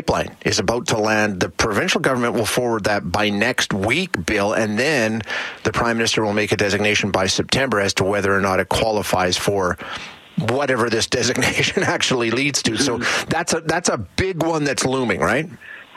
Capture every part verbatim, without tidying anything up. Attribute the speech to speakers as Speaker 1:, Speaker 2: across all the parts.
Speaker 1: pipeline is about to land. The provincial government will forward that by next week, Bill, and then the Prime Minister will make a designation by September as to whether or not it qualifies for whatever this designation actually leads to. So that's a that's a big one that's looming, right?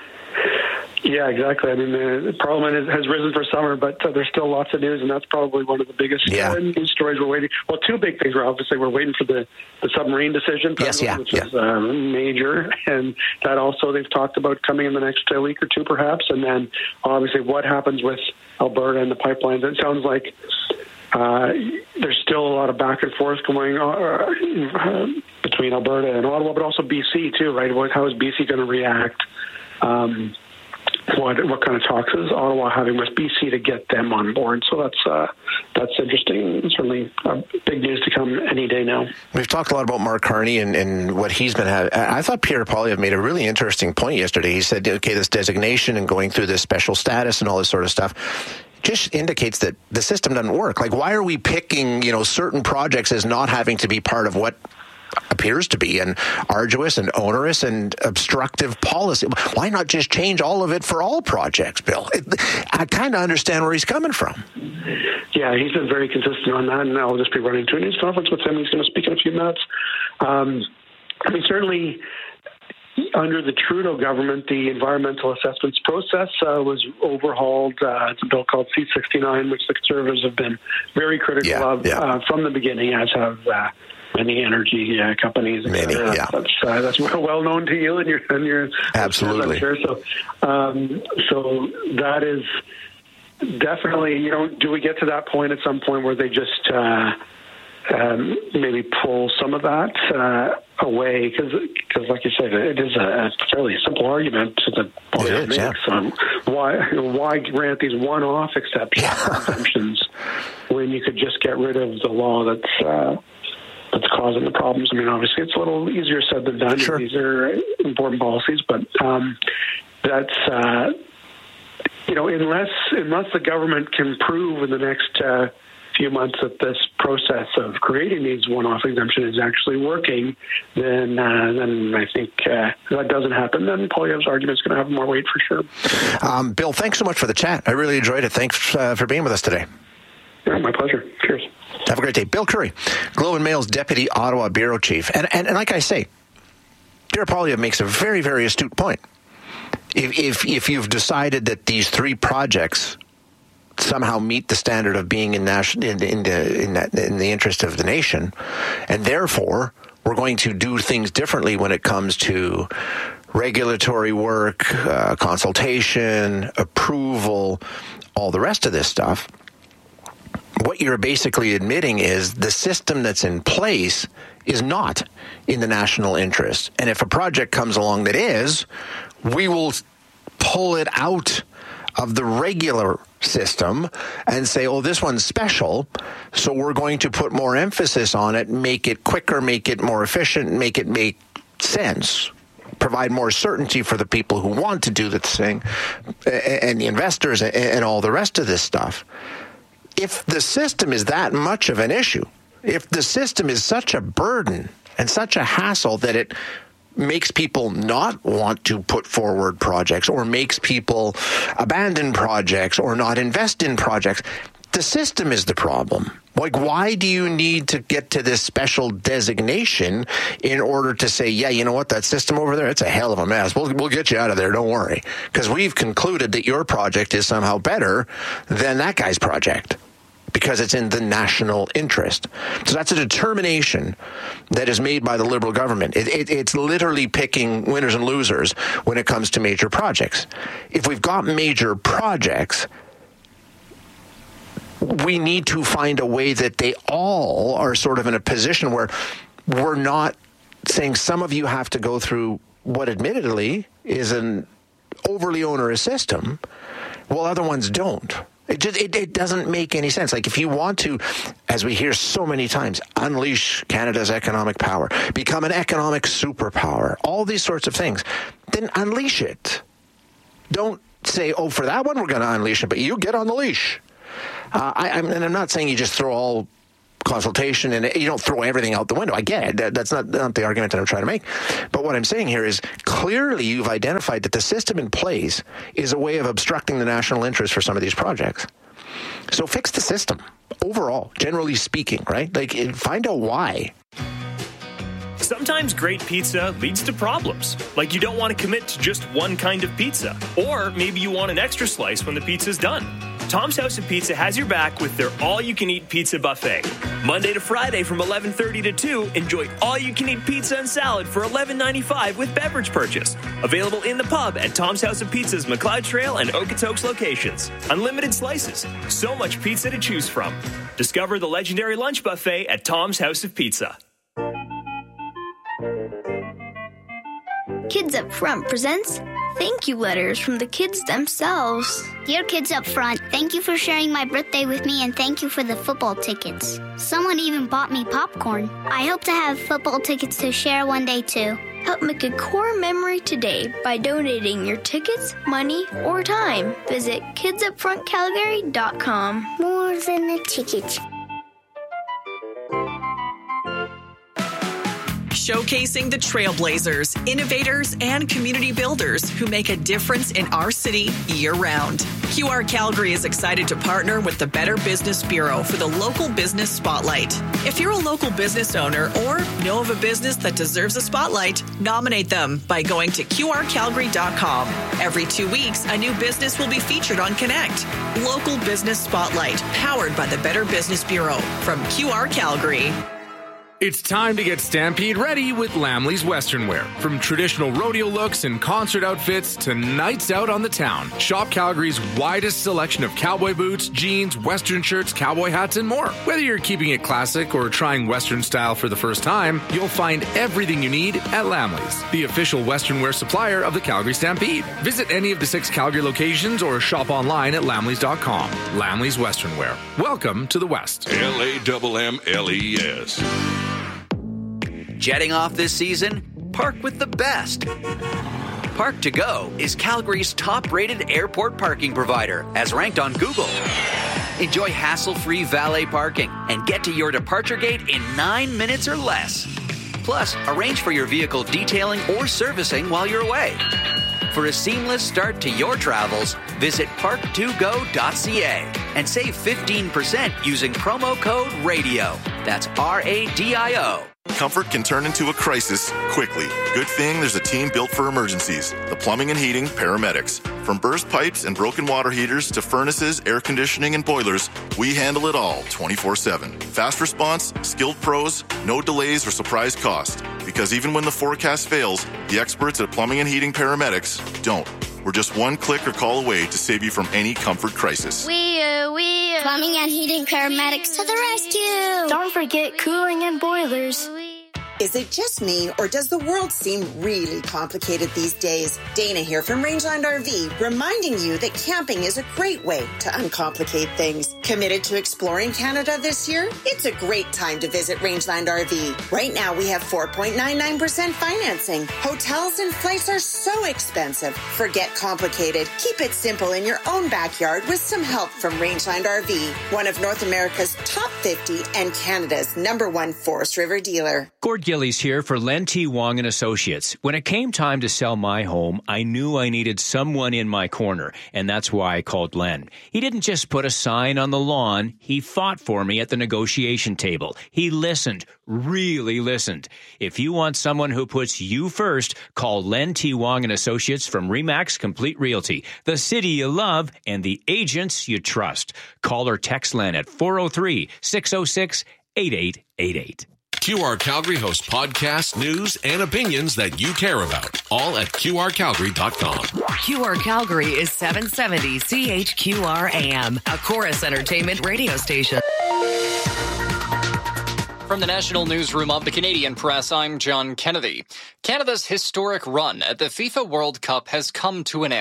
Speaker 2: Yeah, exactly. I mean, the Parliament is, has risen for summer, but uh, there's still lots of news, and that's probably one of the biggest
Speaker 1: yeah.
Speaker 2: uh, news stories we're waiting. Well, two big things are obviously we're waiting for the, the submarine decision,
Speaker 1: yes, yeah,
Speaker 2: which
Speaker 1: yeah.
Speaker 2: is uh, major, and that also they've talked about coming in the next uh, week or two, perhaps. And then obviously what happens with Alberta and the pipelines. It sounds like uh, there's still a lot of back and forth going on uh, between Alberta and Ottawa, but also B C too, right? How is B C going to react? Um, What what kind of talks is Ottawa having with B C to get them on board? So that's uh, that's interesting. Certainly uh, big news to come any day now.
Speaker 1: We've talked a lot about Mark Carney and, and what he's been having. I thought Pierre Poilievre made a really interesting point yesterday. He said, okay, this designation and going through this special status and all this sort of stuff just indicates that the system doesn't work. Like, why are we picking, you know, certain projects as not having to be part of what appears to be an arduous and onerous and obstructive policy? Why not just change all of it for all projects, Bill? It, I kind of understand where he's coming from.
Speaker 2: Yeah, he's been very consistent on that, and I'll just be running to a news conference with him. He's going to speak in a few minutes. Um, I mean, certainly under the Trudeau government, the environmental assessments process uh, was overhauled. Uh, it's a bill called C sixty-nine, which the Conservatives have been very critical
Speaker 1: yeah,
Speaker 2: of
Speaker 1: yeah.
Speaker 2: Uh, from the beginning, as have uh, many energy uh, companies.
Speaker 1: Many,
Speaker 2: uh,
Speaker 1: yeah.
Speaker 2: That's, uh, that's well known to you and your and your
Speaker 1: absolutely.
Speaker 2: I'm sure. So, um, so that is definitely. You know, do we get to that point at some point where they just uh, um, maybe pull some of that uh, away? Because, like you said, it is a fairly simple argument to the
Speaker 1: it is, yeah.
Speaker 2: um, why why grant these one-off exceptions
Speaker 1: Yeah.
Speaker 2: exemptions when you could just get rid of the law that's uh, that's causing the problems? I mean, obviously, it's a little easier said than done.
Speaker 1: Sure.
Speaker 2: These are important policies, but um, that's uh, you know, unless unless the government can prove in the next uh, few months that this process of creating these one-off exemptions is actually working, then uh, then I think uh, if that doesn't happen, then Poilievre's argument is going to have more weight for sure.
Speaker 1: Um, Bill, thanks so much for the chat. I really enjoyed it. Thanks uh, for being with us today.
Speaker 2: Yeah, my pleasure. Cheers.
Speaker 1: Have a great day. Bill Curry, Globe and Mail's Deputy Ottawa Bureau Chief. And, and, and like I say, Pierre Poilievre makes a very, very astute point. If, if, if you've decided that these three projects somehow meet the standard of being in, nation, in, in, the, in, that, in the interest of the nation, and therefore we're going to do things differently when it comes to regulatory work, uh, consultation, approval, all the rest of this stuff, what you're basically admitting is the system that's in place is not in the national interest. And if a project comes along that is, we will pull it out of the regular system and say, oh, this one's special, so we're going to put more emphasis on it, make it quicker, make it more efficient, make it make sense, provide more certainty for the people who want to do the thing, and the investors and all the rest of this stuff. If the system is that much of an issue, if the system is such a burden and such a hassle that it makes people not want to put forward projects or makes people abandon projects or not invest in projects, the system is the problem. Like, why do you need to get to this special designation in order to say, yeah, you know what, that system over there, it's a hell of a mess. We'll, we'll get you out of there, don't worry. Because we've concluded that your project is somehow better than that guy's project, because it's in the national interest. So that's a determination that is made by the Liberal government. It, it, it's literally picking winners and losers when it comes to major projects. If we've got major projects, we need to find a way that they all are sort of in a position where we're not saying some of you have to go through what admittedly is an overly onerous system, while other ones don't. It just it, it doesn't make any sense. Like, if you want to, as we hear so many times, unleash Canada's economic power, become an economic superpower, all these sorts of things, then unleash it. Don't say, oh, for that one we're going to unleash it, but you get on the leash. Uh, I, I'm, and I'm not saying you just throw all consultation, and you don't throw everything out the window. I get it. That's not, not the argument that I'm trying to make. But what I'm saying here is clearly you've identified that the system in place is a way of obstructing the national interest for some of these projects. So fix the system overall, generally speaking, right? Like, find out why.
Speaker 3: Sometimes great pizza leads to problems, like you don't want to commit to just one kind of pizza, or maybe you want an extra slice when the pizza's done. Tom's House of Pizza has your back with their all-you-can-eat pizza buffet. Monday to Friday from eleven thirty to two, enjoy all-you-can-eat pizza and salad for eleven ninety-five with beverage purchase. Available in the pub at Tom's House of Pizza's McLeod Trail and Okotoks locations. Unlimited slices. So much pizza to choose from. Discover the legendary lunch buffet at Tom's House of Pizza.
Speaker 4: Kids Up Front presents thank you letters from the kids themselves.
Speaker 5: Dear Kids Up Front, thank you for sharing my birthday with me, and thank you for the football tickets. Someone even bought me popcorn. I hope to have football tickets to share one day too.
Speaker 4: Help make a core memory today by donating your tickets, money, or time. Visit kids up front calgary dot com.
Speaker 5: More than a ticket.
Speaker 6: Showcasing the trailblazers, innovators, and community builders who make a difference in our city year-round. Q R Calgary is excited to partner with the Better Business Bureau for the Local Business Spotlight. If you're a local business owner or know of a business that deserves a spotlight, nominate them by going to Q R calgary dot com. Every two weeks, a new business will be featured on Connect. Local Business Spotlight, powered by the Better Business Bureau from Q R Calgary.
Speaker 7: It's time to get Stampede ready with Lamley's Western Wear. From traditional rodeo looks and concert outfits to nights out on the town, shop Calgary's widest selection of cowboy boots, jeans, Western shirts, cowboy hats, and more. Whether you're keeping it classic or trying Western style for the first time, you'll find everything you need at Lamley's, the official Western Wear supplier of the Calgary Stampede. Visit any of the six Calgary locations or shop online at lamleys dot com. Lamley's Western Wear. Welcome to the West.
Speaker 8: L A M M L E S.
Speaker 9: Jetting off this season? Park with the best. Park to Go is Calgary's top-rated airport parking provider, as ranked on Google. Enjoy hassle-free valet parking and get to your departure gate in nine minutes or less. Plus, arrange for your vehicle detailing or servicing while you're away. For a seamless start to your travels, visit park to go dot c a and save fifteen percent using promo code RADIO. That's R A D I O.
Speaker 10: Comfort can turn into a crisis quickly. Good thing there's a team built for emergencies. The Plumbing and Heating Paramedics. From burst pipes and broken water heaters to furnaces, air conditioning, and boilers, we handle it all twenty-four seven. Fast response, skilled pros, no delays or surprise cost. Because even when the forecast fails, the experts at Plumbing and Heating Paramedics don't. We're just one click or call away to save you from any comfort crisis.
Speaker 5: We, uh, we, uh, Plumbing and Heating Paramedics to the rescue.
Speaker 4: Don't forget cooling and boilers.
Speaker 11: Is it just me, or does the world seem really complicated these days? Dana here from Rangeland R V, reminding you that camping is a great way to uncomplicate things. Committed to exploring Canada this year? It's a great time to visit Rangeland R V. Right now, we have four point nine nine percent financing. Hotels and flights are so expensive. Forget complicated. Keep it simple in your own backyard with some help from Rangeland R V, one of North America's top fifty and Canada's number one Forest River dealer.
Speaker 12: Gord Gillies here for Len T. Wong and Associates. When it came time to sell my home, I knew I needed someone in my corner, and that's why I called Len. He didn't just put a sign on the lawn. He fought for me at the negotiation table. He listened, really listened. If you want someone who puts you first, call Len T. Wong and Associates from Remax Complete Realty, the city you love and the agents you trust. Call or text Len at four oh three, six oh six, eight eight eight eight.
Speaker 8: Q R Calgary hosts podcasts, news, and opinions that you care about. All at Q R calgary dot com.
Speaker 13: Q R Calgary is seven seventy C H Q R A M, a Chorus Entertainment radio station.
Speaker 14: From the National Newsroom of the Canadian Press, I'm John Kennedy. Canada's historic run at the FIFA World Cup has come to an end.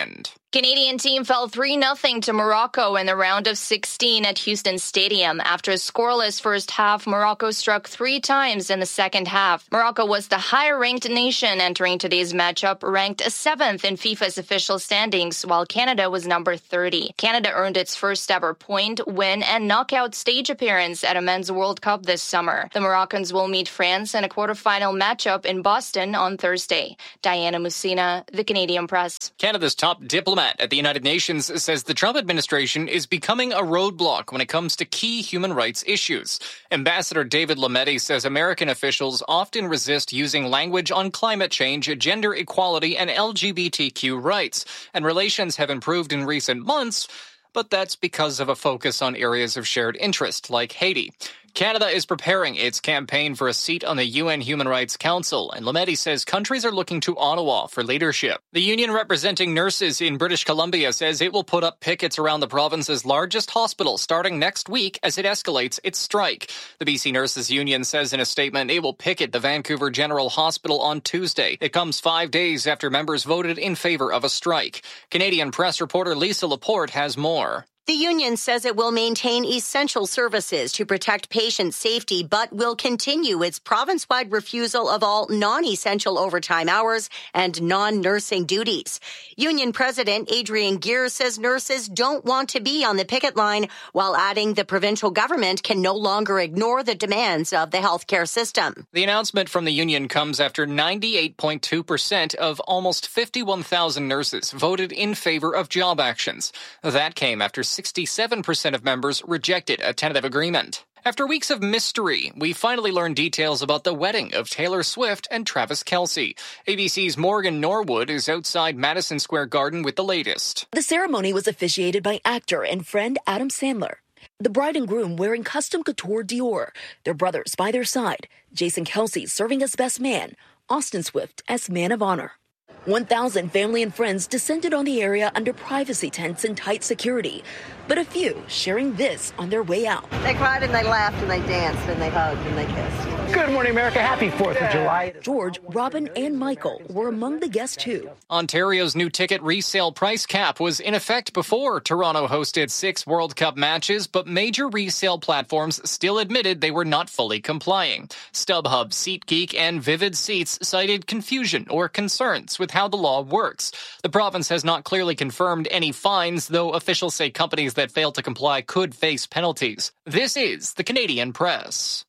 Speaker 15: Canadian team fell three nothing to Morocco in the round of sixteen at Houston Stadium. After a scoreless first half, Morocco struck three times in the second half. Morocco was the higher-ranked nation entering today's matchup, ranked seventh in FIFA's official standings, while Canada was number thirty. Canada earned its first-ever point, win, and knockout stage appearance at a Men's World Cup this summer. The Moroccans will meet France in a quarterfinal matchup in Boston on Thursday. Diana Musina, The Canadian Press.
Speaker 14: Canada's top diplomat at the United Nations says the Trump administration is becoming a roadblock when it comes to key human rights issues. Ambassador David Lametti says American officials often resist using language on climate change, gender equality, and L G B T Q rights, and relations have improved in recent months, but that's because of a focus on areas of shared interest, like Haiti. Canada is preparing its campaign for a seat on the U N Human Rights Council, and Lametti says countries are looking to Ottawa for leadership. The union representing nurses in British Columbia says it will put up pickets around the province's largest hospital starting next week as it escalates its strike. The B C Nurses Union says in a statement it will picket the Vancouver General Hospital on Tuesday. It comes five days after members voted in favor of a strike. Canadian Press reporter Lisa Laporte has more.
Speaker 16: The union says it will maintain essential services to protect patient safety, but will continue its province-wide refusal of all non-essential overtime hours and non-nursing duties. Union President Adrian Gear says nurses don't want to be on the picket line, while adding the provincial government can no longer ignore the demands of the healthcare system.
Speaker 14: The announcement from the union comes after ninety-eight point two percent of almost fifty-one thousand nurses voted in favor of job actions. That came after sixty-seven percent of members rejected a tentative agreement. After weeks of mystery, we finally learned details about the wedding of Taylor Swift and Travis Kelce. A B C's Morgan Norwood is outside Madison Square Garden with the latest.
Speaker 17: The ceremony was officiated by actor and friend Adam Sandler. The bride and groom wearing custom couture Dior, their brothers by their side, Jason Kelce serving as best man, Austin Swift as man of honor. one thousand family and friends descended on the area under privacy tents and tight security, but a few sharing this on their way out.
Speaker 18: They cried and they laughed and they danced and they hugged and they kissed.
Speaker 19: Good morning, America. Happy fourth of July.
Speaker 17: George, Robin, and Michael were among the guests, too.
Speaker 14: Ontario's new ticket resale price cap was in effect before Toronto hosted six World Cup matches, but major resale platforms still admitted they were not fully complying. StubHub, SeatGeek, and Vivid Seats cited confusion or concerns with how the law works. The province has not clearly confirmed any fines, though officials say companies that fail to comply could face penalties. This is the Canadian Press.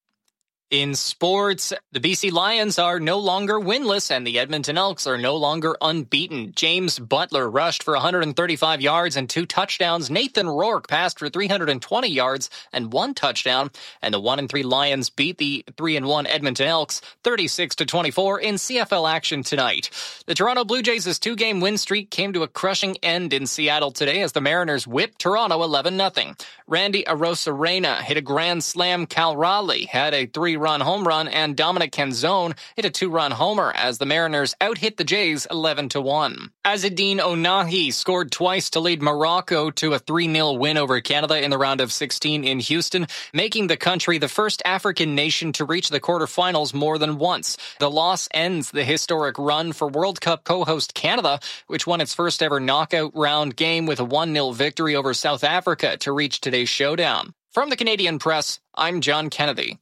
Speaker 14: In sports, the B C Lions are no longer winless and the Edmonton Elks are no longer unbeaten. James Butler rushed for one hundred thirty-five yards and two touchdowns. Nathan Rourke passed for three hundred twenty yards and one touchdown. And the one and three Lions beat the three and one Edmonton Elks thirty-six to twenty-four in C F L action tonight. The Toronto Blue Jays' two-game win streak came to a crushing end in Seattle today as the Mariners whipped Toronto eleven nothing. Randy Arozarena hit a grand slam. Cal Raleigh had a three-run home run, and Dominic Canzone hit a two-run homer as the Mariners out-hit the Jays eleven to one. Azzedine Onahi scored twice to lead Morocco to a three nil win over Canada in the round of sixteen in Houston, making the country the first African nation to reach the quarterfinals more than once. The loss ends the historic run for World Cup co-host Canada, which won its first ever knockout round game with a one nil victory over South Africa to reach today's showdown. From the Canadian Press, I'm John Kennedy.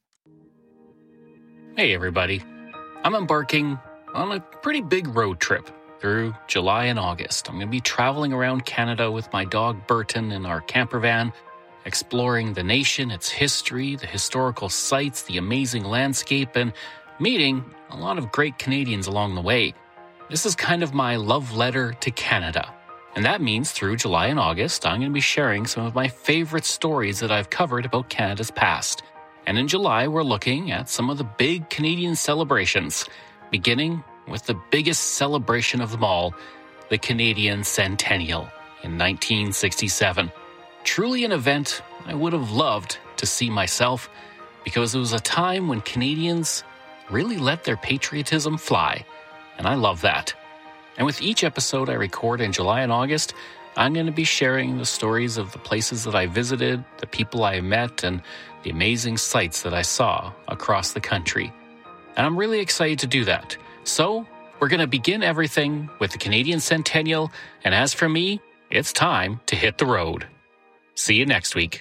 Speaker 20: Hey everybody, I'm embarking on a pretty big road trip through July and August. I'm going to be traveling around Canada with my dog Burton in our camper van, exploring the nation, its history, the historical sites, the amazing landscape, and meeting a lot of great Canadians along the way. This is kind of my love letter to Canada. And that means through July and August, I'm going to be sharing some of my favorite stories that I've covered about Canada's past. And in July, we're looking at some of the big Canadian celebrations, beginning with the biggest celebration of them all, the Canadian Centennial in nineteen sixty-seven. Truly an event I would have loved to see myself, because it was a time when Canadians really let their patriotism fly, and I love that. And with each episode I record in July and August, I'm going to be sharing the stories of the places that I visited, the people I met, and the amazing sights that I saw across the country. And I'm really excited to do that. So, We're going to begin everything with the Canadian Centennial, and as for me, it's time to hit the road. See you next week.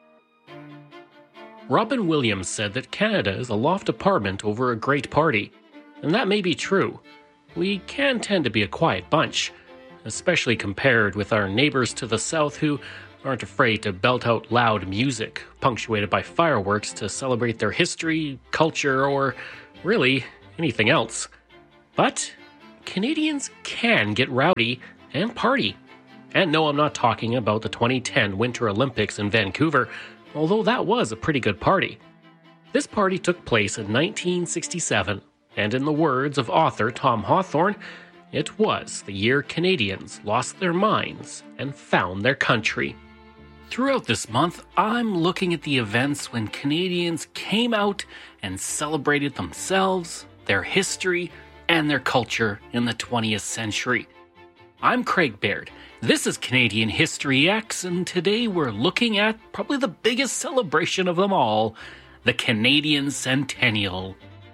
Speaker 20: Robin Williams said that Canada is a loft apartment over a great party, and that may be true. We can tend to be a quiet bunch, especially compared with our neighbors to the south who aren't afraid to belt out loud music, punctuated by fireworks to celebrate their history, culture, or really anything else. But Canadians can get rowdy and party. And no, I'm not talking about the twenty ten Winter Olympics in Vancouver, although that was a pretty good party. This party took place in nineteen sixty-seven, and in the words of author Tom Hawthorne, it was the year Canadians lost their minds and found their country. Throughout this month, I'm looking at the events when Canadians came out and celebrated themselves, their history, and their culture in the twentieth century. I'm Craig Baird. This is Canadian History X, and today we're looking at probably the biggest celebration of them all, the Canadian Centennial.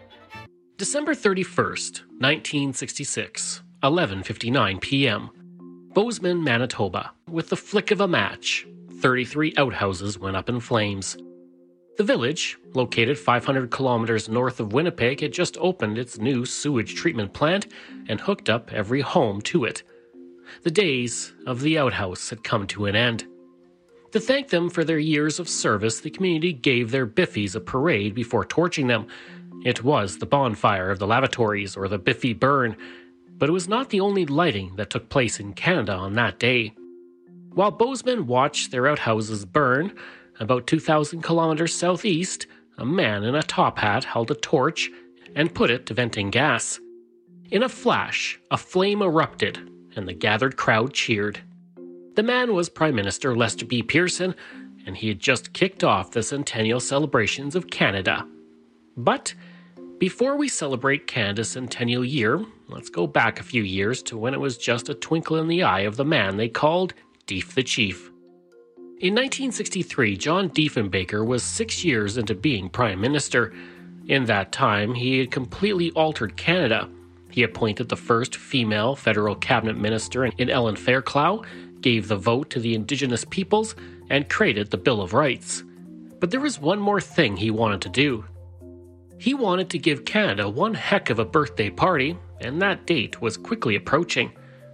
Speaker 20: December thirty-first, nineteen sixty-six, eleven fifty-nine p.m. Bozeman, Manitoba. With the flick of a match, thirty-three outhouses went up in flames. The village, located five hundred kilometers north of Winnipeg, had just opened its new sewage treatment plant and hooked up every home to it. The days of the outhouse had come to an end. To thank them for their years of service, the community gave their biffies a parade before torching them. It was the bonfire of the lavatories, or the Biffy Burn, but it was not the only lighting that took place in Canada on that day. While Bozeman watched their outhouses burn, about two thousand kilometers southeast, a man in a top hat held a torch and put it to venting gas. In a flash, a flame erupted, and the gathered crowd cheered. The man was Prime Minister Lester B. Pearson, and he had just kicked off the centennial celebrations of Canada. But before we celebrate Canada's centennial year, let's go back a few years to when it was just a twinkle in the eye of the man they called Deef the Chief. In nineteen sixty-three, John Diefenbaker was six years into being Prime Minister. In that time, he had completely altered Canada. He appointed the first female federal cabinet minister in Ellen Fairclough, gave the vote to the Indigenous peoples, and created the Bill of Rights. But there was one more thing he wanted to do. He wanted to give Canada one heck of a birthday party, and that date was quickly approaching.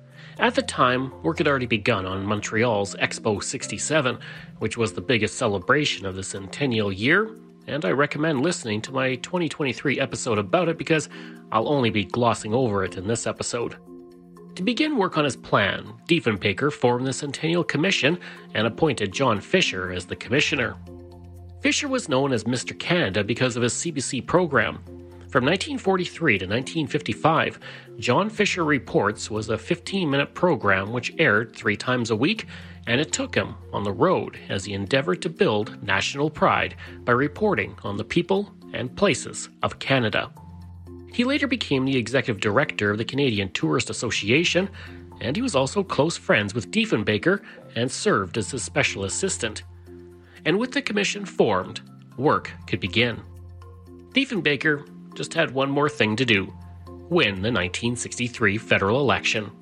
Speaker 20: At the time, work had already begun on Montreal's Expo sixty-seven, which was the biggest celebration of the centennial year, and I recommend listening to my twenty twenty-three episode about it because I'll only be glossing over it in this episode. To begin work on his plan, Diefenbaker formed the Centennial Commission and appointed John Fisher as the commissioner. Fisher was known as Mister Canada because of his C B C program. From nineteen forty-three to nineteen fifty-five, John Fisher Reports was a fifteen-minute program which aired three times a week, and it took him on the road as he endeavored to build national pride by reporting on the people and places of Canada. He later became the executive director of the Canadian Tourist Association, and he was also close friends with Diefenbaker and served as his special assistant. And with the commission formed, work could begin. Diefenbaker just had one more thing to do: win the nineteen sixty-three federal election.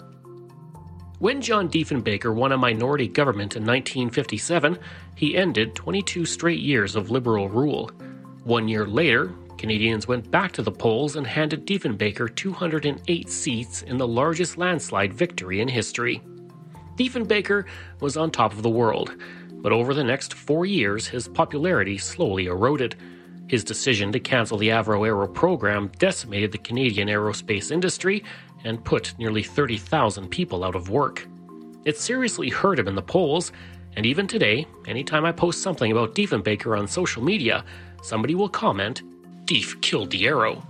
Speaker 20: When John Diefenbaker won a minority government in nineteen fifty-seven, he ended twenty-two straight years of Liberal rule. One year later, Canadians went back to the polls and handed Diefenbaker two hundred eight seats in the largest landslide victory in history. Diefenbaker was on top of the world, but over the next four years his popularity slowly eroded. His decision to cancel the Avro Aero program decimated the Canadian aerospace industry and put nearly thirty thousand people out of work. It seriously hurt him in the polls, and even today, anytime I post something about Diefenbaker on social media, somebody will comment, "Dief killed the Aero."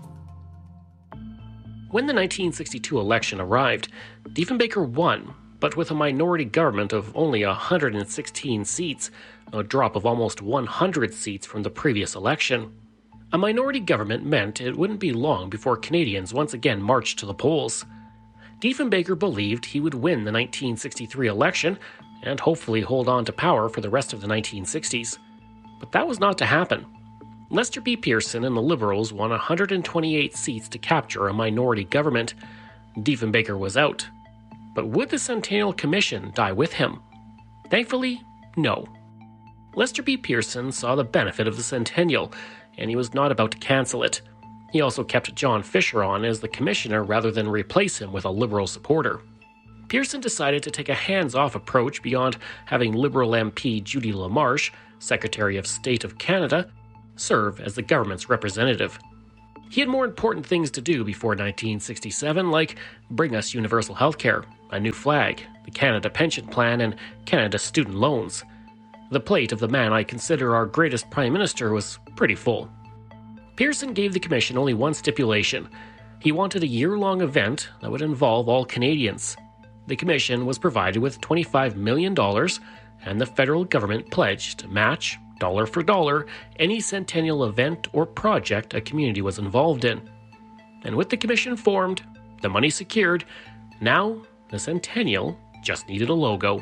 Speaker 20: When the nineteen sixty-two election arrived, Diefenbaker won, but with a minority government of only one hundred sixteen seats, a drop of almost one hundred seats from the previous election. A minority government meant it wouldn't be long before Canadians once again marched to the polls. Diefenbaker believed he would win the nineteen sixty-three election and hopefully hold on to power for the rest of the nineteen sixties. But that was not to happen. Lester B. Pearson and the Liberals won one hundred twenty-eight seats to capture a minority government,
Speaker 21: Diefenbaker was out. But would the Centennial Commission die with him? Thankfully, no. Lester B. Pearson saw the benefit of the Centennial, and he was not about to cancel it. He also kept John Fisher on as the commissioner rather than replace him with a Liberal supporter. Pearson decided to take a hands-off approach beyond having Liberal M P Judy LaMarche, Secretary of State of Canada, serve as the government's representative. He had more important things to do before nineteen sixty-seven, like bring us universal health care, a new flag, the Canada Pension Plan, and Canada student loans. The plate of the man I consider our greatest Prime Minister was pretty full. Pearson gave the Commission only one stipulation. He wanted a year-long event that would involve all Canadians. The Commission was provided with twenty-five million dollars, and the federal government pledged to match, dollar for dollar, any Centennial event or project a community was involved in. And with the Commission formed, the money secured, now the Centennial just needed a logo.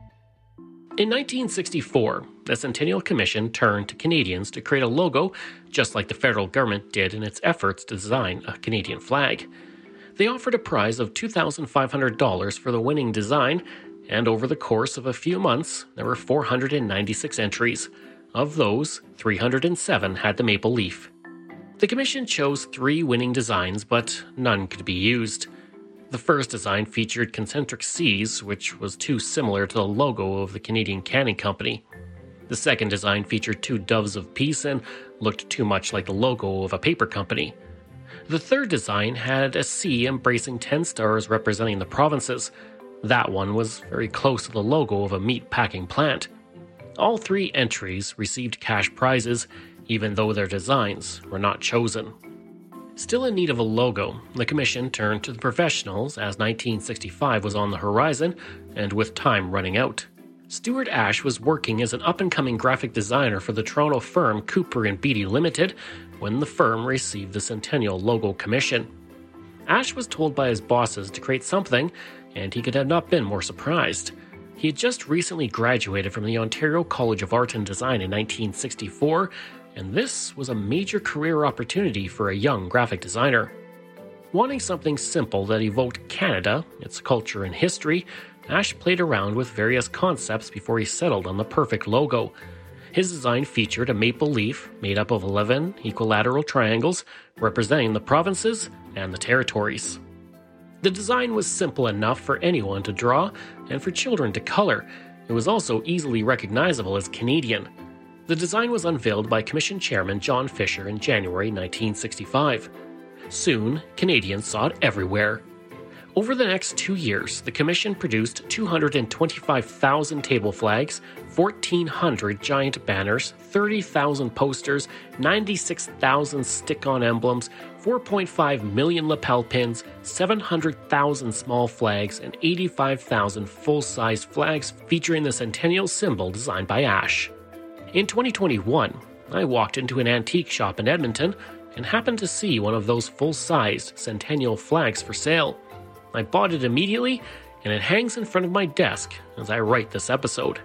Speaker 21: In nineteen sixty-four, the Centennial Commission turned to Canadians to create a logo just like the federal government did in its efforts to design a Canadian flag. They offered a prize of two thousand five hundred dollars for the winning design, and over the course of a few months, there were four hundred ninety-six entries. Of those, three hundred seven had the maple leaf. The Commission chose three winning designs, but none could be used. The first design featured concentric C's, which was too similar to the logo of the Canadian Canning Company. The second design featured two doves of peace and looked too much like the logo of a paper company. The third design had a C embracing ten stars representing the provinces. That one was very close to the logo of a meat packing plant. All three entries received cash prizes, even though their designs were not chosen. Still in need of a logo, the Commission turned to the professionals as nineteen sixty-five was on the horizon, and with time running out. Stuart Ash was working as an up-and-coming graphic designer for the Toronto firm Cooper and Beattie Limited when the firm received the Centennial Logo Commission. Ash was told by his bosses to create something, and he could have not been more surprised. He had just recently graduated from the Ontario College of Art and Design in nineteen sixty-four, and this was a major career opportunity for a young graphic designer. Wanting something simple that evoked Canada, its culture and history, Ash played around with various concepts before he settled on the perfect logo. His design featured a maple leaf made up of eleven equilateral triangles representing the provinces and the territories. The design was simple enough for anyone to draw and for children to color. It was also easily recognizable as Canadian. The design was unveiled by Commission Chairman John Fisher in January nineteen sixty-five. Soon, Canadians saw it everywhere. Over the next two years, the Commission produced two hundred twenty-five thousand table flags, fourteen hundred giant banners, thirty thousand posters, ninety-six thousand stick-on emblems, four point five million lapel pins, seven hundred thousand small flags, and eighty-five thousand full-size flags featuring the Centennial symbol designed by Ash. In twenty twenty-one, I walked into an antique shop in Edmonton and happened to see one of those full-sized Centennial flags for sale. I bought it immediately, and it hangs in front of my desk as I write this episode.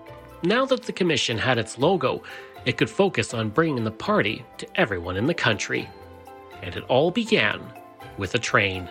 Speaker 21: Now that the Commission had its logo, it could focus on bringing the party to everyone in the country. And it all began with a train.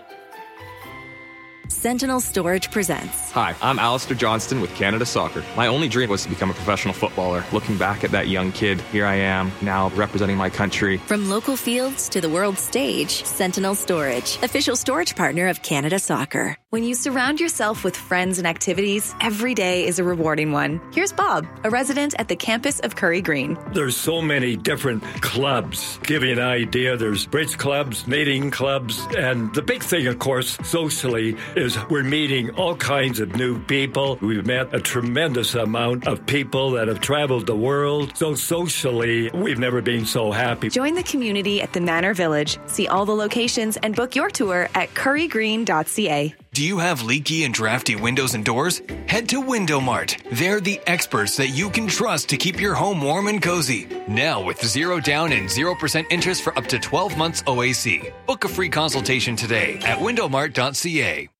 Speaker 22: Sentinel Storage presents.
Speaker 23: Hi, I'm Alistair Johnston with Canada Soccer. My only dream was to become a professional footballer. Looking back at that young kid, here I am, now representing my country.
Speaker 22: From local fields to the world stage, Sentinel Storage, official storage partner of Canada Soccer. When you surround yourself with friends and activities, every day is a rewarding one. Here's Bob, a resident at the campus of Curry Green.
Speaker 24: There's so many different clubs. Give you an idea, there's bridge clubs, knitting clubs, and the big thing, of course, socially, is we're meeting all kinds of new people. We've met a tremendous amount of people that have traveled the world. So socially, we've never been so happy.
Speaker 22: Join the community at the Manor Village. See all the locations and book your tour at curry green dot c a.
Speaker 25: Do you have leaky and drafty windows and doors? Head to Window Mart. They're the experts that you can trust to keep your home warm and cozy. Now with zero down and zero percent interest for up to twelve months O A C. Book a free consultation today at window mart dot c a.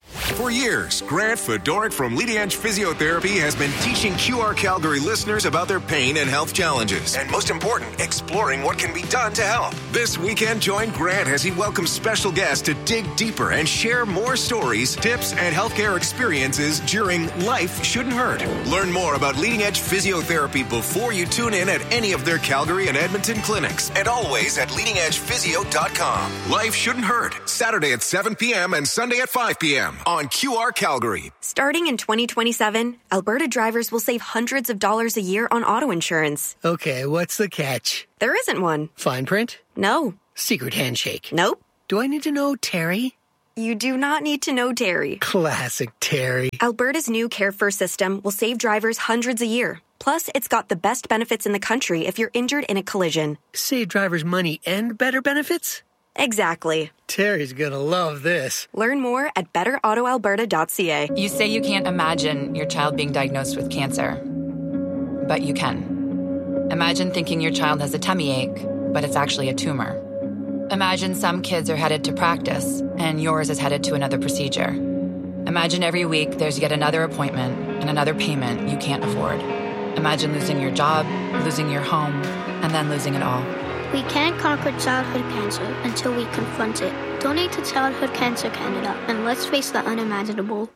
Speaker 1: For years, Grant Fedoruk from Leading Edge Physiotherapy has been teaching Q R Calgary listeners about their pain and health challenges. And most important, exploring what can be done to help. This weekend, join Grant as he welcomes special guests to dig deeper and share more stories, tips, and healthcare experiences during Life Shouldn't Hurt. Learn more about Leading Edge Physiotherapy before you tune in at any of their Calgary and Edmonton clinics. And always at leading edge physio dot com. Life Shouldn't Hurt. Saturday at seven p.m. and Sunday at five p.m. on Q R Calgary.
Speaker 2: Starting in twenty twenty-seven, Alberta drivers will save hundreds of dollars a year on auto insurance.
Speaker 3: Okay, what's the catch?
Speaker 2: There isn't one.
Speaker 3: Fine print?
Speaker 2: No.
Speaker 3: Secret handshake?
Speaker 2: Nope.
Speaker 3: Do I need to know Terry?
Speaker 2: You do not need to know Terry.
Speaker 3: Classic Terry.
Speaker 2: Alberta's new Care First system will save drivers hundreds a year. Plus, it's got the best benefits in the country if you're injured in a collision.
Speaker 3: Save drivers money and better benefits?
Speaker 2: Exactly.
Speaker 3: Terry's gonna love this.
Speaker 2: Learn more at better auto alberta dot c a.
Speaker 6: You say you can't imagine your child being diagnosed with cancer, but you can. Imagine thinking your child has a tummy ache, but it's actually a tumor. Imagine some kids are headed to practice, and yours is headed to another procedure. Imagine every week there's yet another appointment and another payment you can't afford. Imagine losing your job, losing your home, and then losing it all.
Speaker 5: We can't conquer childhood cancer until we confront it. Donate to Childhood Cancer Canada, and let's face the unimaginable.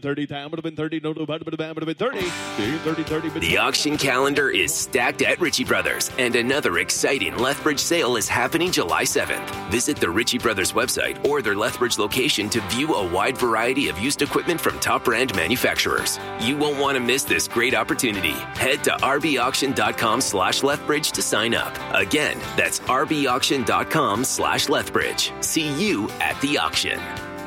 Speaker 7: The auction calendar is stacked at Ritchie Brothers, and another exciting Lethbridge sale is happening July seventh. Visit the Ritchie Brothers website or their Lethbridge location to view a wide variety of used equipment from top brand manufacturers. You won't want to miss this great opportunity. Head to rbauction.com slash Lethbridge to sign up. Again, that's rbauction.com slash Lethbridge. See you at the auction.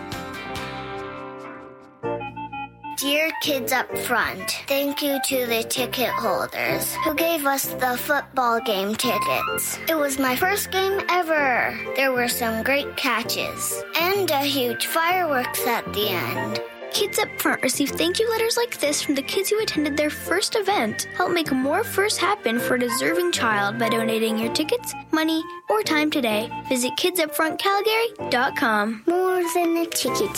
Speaker 5: Dear kids up front, thank you to the ticket holders who gave us the football game tickets. It was my first game ever. There were some great catches and a huge fireworks at the end.
Speaker 4: Kids up front receive thank you letters like this from the kids who attended their first event. Help make more firsts happen for a deserving child by donating your tickets, money, or time today. Visit kids up front calgary dot com.
Speaker 5: More than a ticket.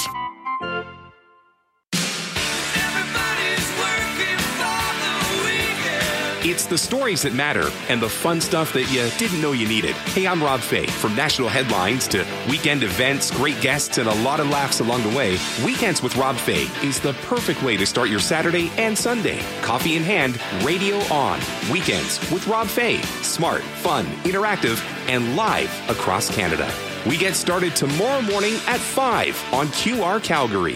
Speaker 26: It's the stories that matter and the fun stuff that you didn't know you needed. Hey, I'm Rob Fay. From national headlines to weekend events, great guests, and a lot of laughs along the way, Weekends with Rob Fay is the perfect way to start your Saturday and Sunday. Coffee in hand, radio on. Weekends with Rob Fay. Smart, fun, interactive, and live across Canada. We get started tomorrow morning at five on Q R Calgary.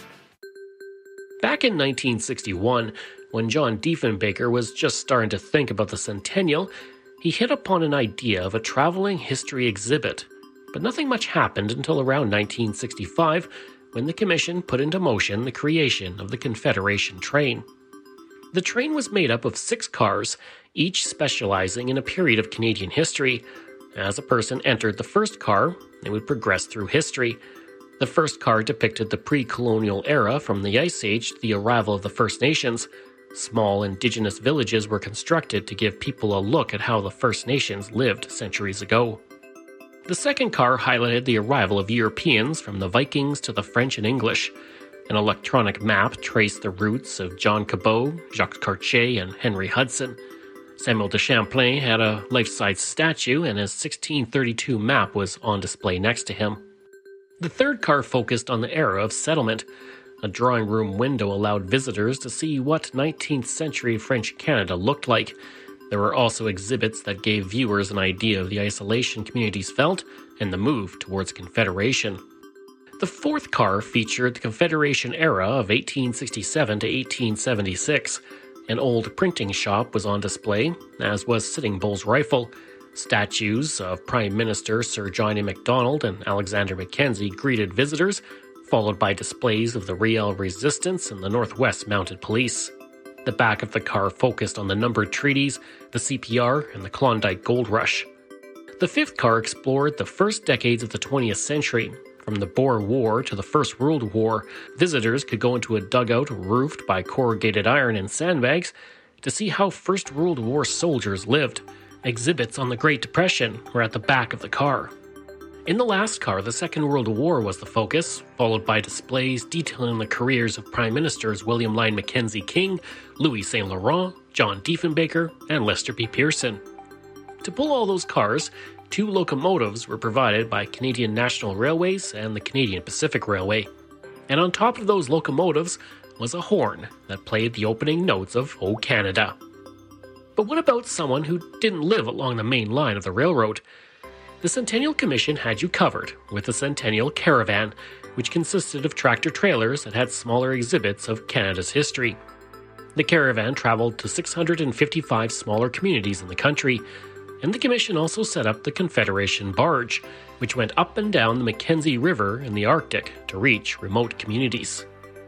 Speaker 21: Back in nineteen sixty-one, when John Diefenbaker was just starting to think about the centennial, he hit upon an idea of a traveling history exhibit. But nothing much happened until around nineteen sixty-five, when the Commission put into motion the creation of the Confederation train. The train was made up of six cars, each specializing in a period of Canadian history. As a person entered the first car, they would progress through history. The first car depicted the pre-colonial era from the Ice Age to the arrival of the First Nations. Small indigenous villages were constructed to give people a look at how the First Nations lived centuries ago. The second car highlighted the arrival of Europeans from the Vikings to the French and English. An electronic map traced the routes of John Cabot, Jacques Cartier, and Henry Hudson. Samuel de Champlain had a life-size statue, and his sixteen thirty-two map was on display next to him. The third car focused on the era of settlement. A drawing room window allowed visitors to see what nineteenth century French Canada looked like. There were also exhibits that gave viewers an idea of the isolation communities felt and the move towards Confederation. The fourth car featured the Confederation era of eighteen sixty-seven to eighteen seventy-six. An old printing shop was on display, as was Sitting Bull's rifle. Statues of Prime Minister Sir John A. Macdonald and Alexander Mackenzie greeted visitors, followed by displays of the Riel Resistance and the Northwest Mounted Police. The back of the car focused on the numbered treaties, the C P R, and the Klondike Gold Rush. The fifth car explored the first decades of the twentieth century. From the Boer War to the First World War, visitors could go into a dugout roofed by corrugated iron and sandbags to see how First World War soldiers lived. Exhibits on the Great Depression were at the back of the car. In the last car, the Second World War was the focus, followed by displays detailing the careers of Prime Ministers William Lyon Mackenzie King, Louis Saint Laurent, John Diefenbaker, and Lester B. Pearson. To pull all those cars, two locomotives were provided by Canadian National Railways and the Canadian Pacific Railway. And on top of those locomotives was a horn that played the opening notes of O Canada. But what about someone who didn't live along the main line of the railroad? The Centennial Commission had you covered with the Centennial Caravan, which consisted of tractor-trailers that had smaller exhibits of Canada's history. The caravan traveled to six hundred fifty-five smaller communities in the country, and the Commission also set up the Confederation Barge, which went up and down the Mackenzie River in the Arctic to reach remote communities.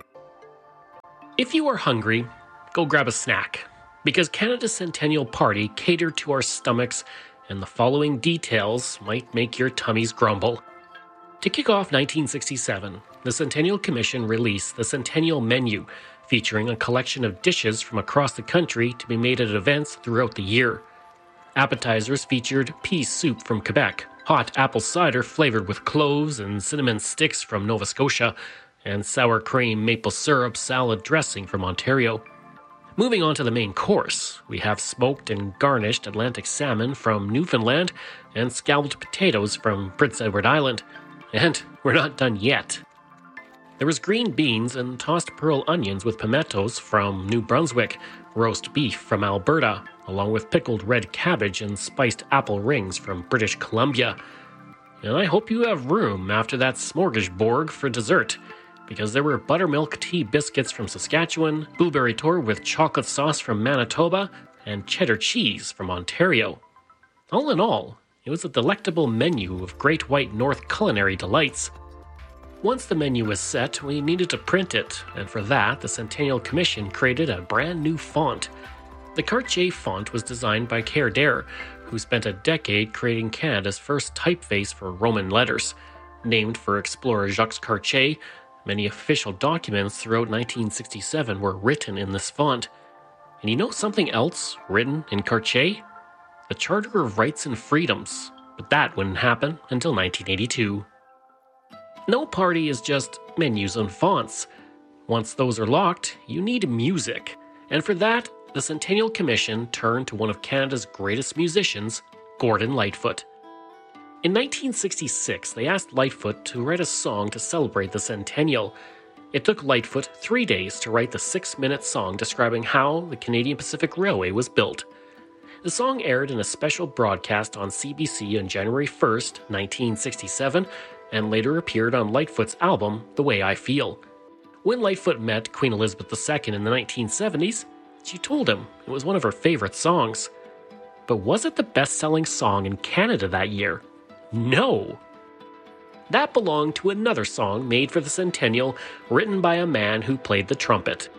Speaker 21: If you are hungry, go grab a snack, because Canada's Centennial Party catered to our stomachs, and the following details might make your tummies grumble. To kick off nineteen sixty-seven, the Centennial Commission released the Centennial Menu, featuring a collection of dishes from across the country to be made at events throughout the year. Appetizers featured pea soup from Quebec, hot apple cider flavored with cloves and cinnamon sticks from Nova Scotia, and sour cream maple syrup salad dressing from Ontario. Moving on to the main course, we have smoked and garnished Atlantic salmon from Newfoundland and scalloped potatoes from Prince Edward Island. And we're not done yet. There was green beans and tossed pearl onions with pimentos from New Brunswick, roast beef from Alberta, along with pickled red cabbage and spiced apple rings from British Columbia. And I hope you have room after that smorgasbord for dessert, because there were buttermilk tea biscuits from Saskatchewan, blueberry tour with chocolate sauce from Manitoba, and cheddar cheese from Ontario. All in all, it was a delectable menu of Great White North culinary delights. Once the menu was set, we needed to print it, and for that, the Centennial Commission created a brand new font. The Cartier font was designed by Kerr Dare, who spent a decade creating Canada's first typeface for Roman letters. Named for explorer Jacques Cartier, many official documents throughout nineteen sixty-seven were written in this font. And you know something else written in Cartier? The Charter of Rights and Freedoms, but that wouldn't happen until nineteen eighty-two. No party is just menus and fonts. Once those are locked, you need music. And for that, the Centennial Commission turned to one of Canada's greatest musicians, Gordon Lightfoot. In nineteen sixty-six, they asked Lightfoot to write a song to celebrate the centennial. It took Lightfoot three days to write the six-minute song describing how the Canadian Pacific Railway was built. The song aired in a special broadcast on C B C on January first, nineteen sixty-seven, and later appeared on Lightfoot's album, The Way I Feel. When Lightfoot met Queen Elizabeth the Second in the nineteen seventies, she told him it was one of her favorite songs. But was it the best-selling song in Canada that year? No! That belonged to another song made for the centennial, written by a man who played the trumpet.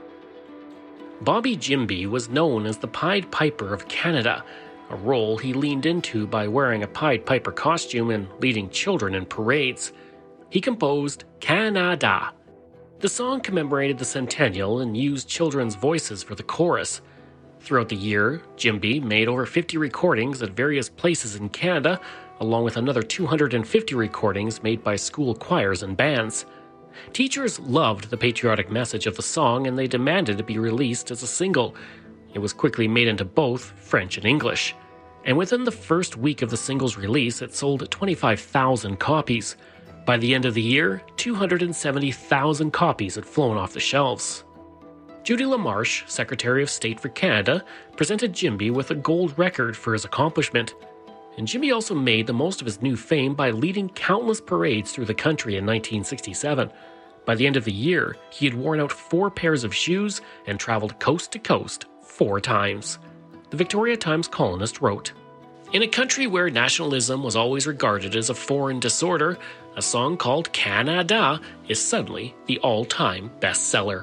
Speaker 21: Bobby Jimby was known as the Pied Piper of Canada, a role he leaned into by wearing a Pied Piper costume and leading children in parades. He composed Canada. The song commemorated the centennial and used children's voices for the chorus. Throughout the year, Jimby made over fifty recordings at various places in Canada, along with another two hundred fifty recordings made by school choirs and bands. Teachers loved the patriotic message of the song, and they demanded it be released as a single. It was quickly made into both French and English. And within the first week of the single's release, it sold twenty-five thousand copies. By the end of the year, two hundred seventy thousand copies had flown off the shelves. Judy LaMarche, Secretary of State for Canada, presented Jimby with a gold record for his accomplishment. And Jimby also made the most of his new fame by leading countless parades through the country in nineteen sixty-seven. By the end of the year, he had worn out four pairs of shoes and traveled coast to coast four times. The Victoria Times columnist wrote, "In a country where nationalism was always regarded as a foreign disorder, a song called Canada is suddenly the all-time bestseller."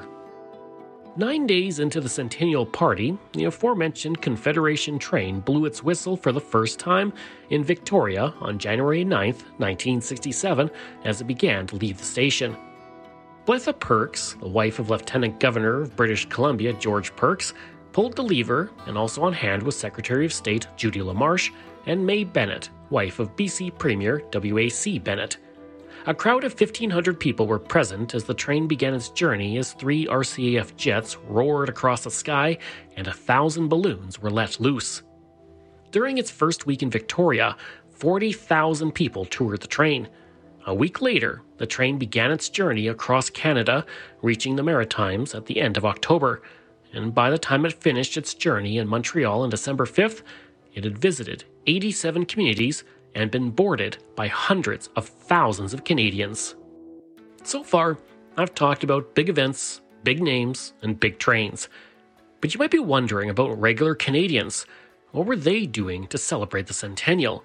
Speaker 21: Nine days into the Centennial Party, the aforementioned Confederation train blew its whistle for the first time in Victoria on January ninth, nineteen sixty-seven, as it began to leave the station. Bletha Perks, the wife of Lieutenant Governor of British Columbia George Perks, pulled the lever, and also on hand was Secretary of State Judy LaMarche and May Bennett, wife of B C Premier W A C Bennett. A crowd of fifteen hundred people were present as the train began its journey as three R C A F jets roared across the sky and a thousand balloons were let loose. During its first week in Victoria, forty thousand people toured the train. A week later, the train began its journey across Canada, reaching the Maritimes at the end of October, and by the time it finished its journey in Montreal on December fifth, it had visited eighty-seven communities and been boarded by hundreds of thousands of Canadians. So far, I've talked about big events, big names, and big trains. But you might be wondering about regular Canadians. What were they doing to celebrate the centennial?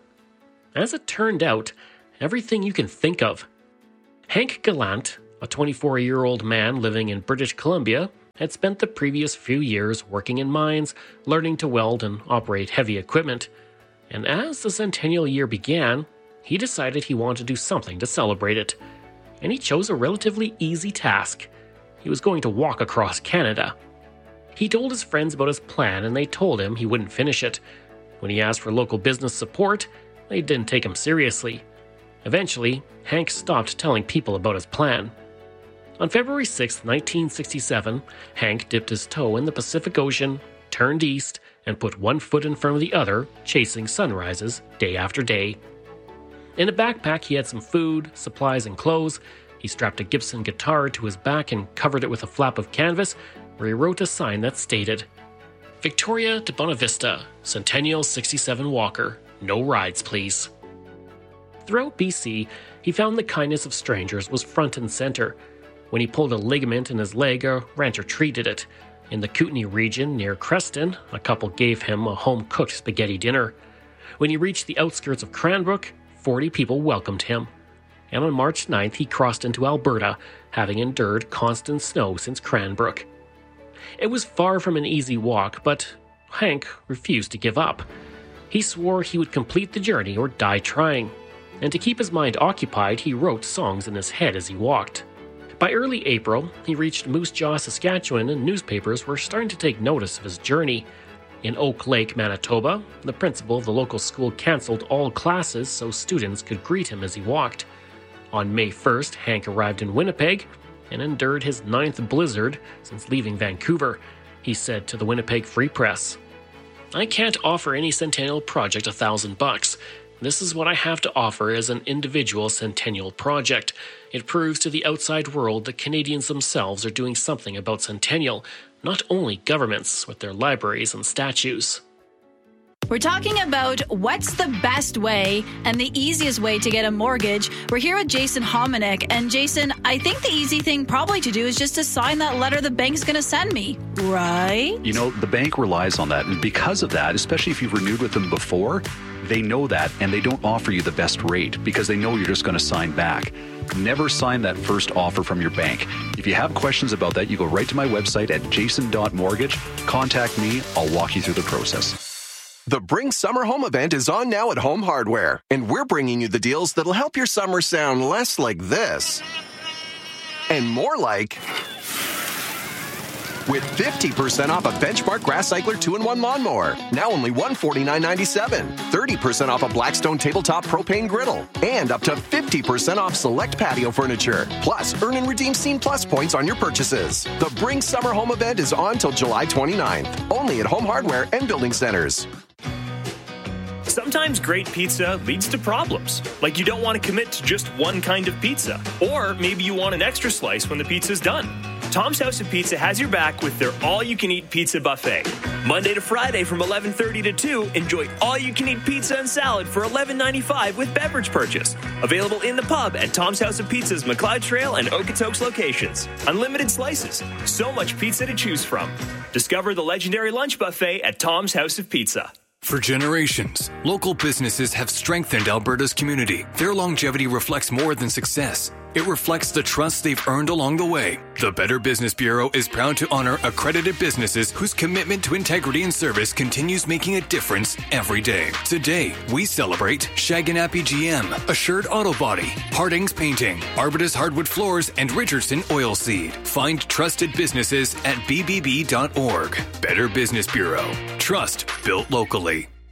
Speaker 21: As it turned out, everything you can think of. Hank Gallant, a twenty-four-year-old man living in British Columbia, had spent the previous few years working in mines, learning to weld and operate heavy equipment. And as the centennial year began, he decided he wanted to do something to celebrate it. And he chose a relatively easy task. He was going to walk across Canada. He told his friends about his plan and they told him he wouldn't finish it. When he asked for local business support, they didn't take him seriously. Eventually, Hank stopped telling people about his plan. On February sixth, nineteen sixty-seven, Hank dipped his toe in the Pacific Ocean, turned east, and put one foot in front of the other, chasing sunrises day after day. In a backpack, he had some food, supplies, and clothes. He strapped a Gibson guitar to his back and covered it with a flap of canvas, where he wrote a sign that stated, "Victoria to Bonavista, Centennial sixty-seven Walker, no rides please." Throughout B C, he found the kindness of strangers was front and center. When he pulled a ligament in his leg, a rancher treated it. In the Kootenay region near Creston, a couple gave him a home-cooked spaghetti dinner. When he reached the outskirts of Cranbrook, forty people welcomed him. And on March ninth, he crossed into Alberta, having endured constant snow since Cranbrook. It was far from an easy walk, but Hank refused to give up. He swore he would complete the journey or die trying. And to keep his mind occupied, he wrote songs in his head as he walked. By early April, he reached Moose Jaw, Saskatchewan, and newspapers were starting to take notice of his journey. In Oak Lake, Manitoba, the principal of the local school cancelled all classes so students could greet him as he walked. On May first, Hank arrived in Winnipeg and endured his ninth blizzard since leaving Vancouver. He said to the Winnipeg Free Press, "I can't offer any centennial project a thousand bucks. This is what I have to offer as an individual centennial project. It proves to the outside world that Canadians themselves are doing something about centennial, not only governments with their libraries and statues."
Speaker 8: We're talking about what's the best way and the easiest way to get a mortgage. We're here with Jason Hominick. And Jason, I think the easy thing probably to do is just to sign that letter the bank's going to send me, right?
Speaker 9: You know, the bank relies on that. And because of that, especially if you've renewed with them before, they know that and they don't offer you the best rate because they know you're just going to sign back. Never sign that first offer from your bank. If you have questions about that, you go right to my website at jason dot mortgage. Contact me. I'll walk you through the process.
Speaker 1: The Bring Summer Home event is on now at Home Hardware, and we're bringing you the deals that'll help your summer sound less like this and more like with fifty percent off a Benchmark Grass Cycler two in one lawnmower, now only one hundred forty-nine dollars and ninety-seven cents, thirty percent off a Blackstone tabletop propane griddle, and up to fifty percent off select patio furniture. Plus, earn and redeem Scene Plus points on your purchases. The Bring Summer Home event is on till July twenty-ninth, only at Home Hardware and Building Centers.
Speaker 10: Sometimes great pizza leads to problems, like you don't want to commit to just one kind of pizza, or maybe you want an extra slice when the pizza's done. Tom's House of Pizza has your back with their all-you-can-eat pizza buffet. Monday to Friday from eleven thirty to two, enjoy all-you-can-eat pizza and salad for eleven ninety-five with beverage purchase. Available in the pub at Tom's House of Pizza's McLeod Trail and Okotoks locations. Unlimited slices, so much pizza to choose from. Discover the legendary lunch buffet at Tom's House of Pizza.
Speaker 25: For generations, local businesses have strengthened Alberta's community. Their longevity reflects more than success. It reflects the trust they've earned along the way. The Better Business Bureau is proud to honor accredited businesses whose commitment to integrity and service continues making a difference every day. Today, we celebrate Shaganappi G M, Assured Auto Body, Harding's Painting, Arbutus Hardwood Floors, and Richardson Oilseed. Find trusted businesses at b b b dot org. Better Business Bureau. Trust built locally.